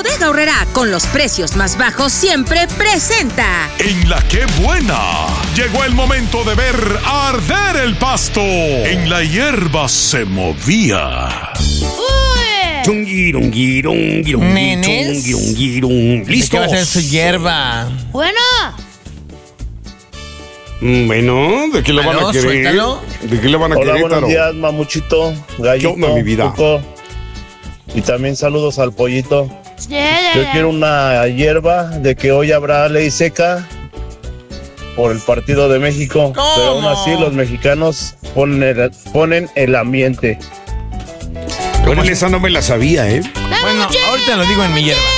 Bodega Aurrerá, con los precios más bajos siempre, presenta. En La Qué Buena, llegó el momento de ver arder el pasto. En la hierba se movía. Nenes, ¿Listos? ¿qué va a ser su hierba? Bueno, Bueno, ¿de qué le van a querer? Suéltalo. ¿De qué le van a Hola, querer, buenos Taro? días, Mamuchito, Gallito, ¿Qué onda, mi vida? Cuco. Y también saludos al Pollito. Yo quiero una hierba de que hoy habrá ley seca por el partido de México. ¿Cómo? Pero aún así los mexicanos ponen el ambiente. Bueno, esa no me la sabía, ¿eh? Bueno, ahorita lo digo en mi hierba.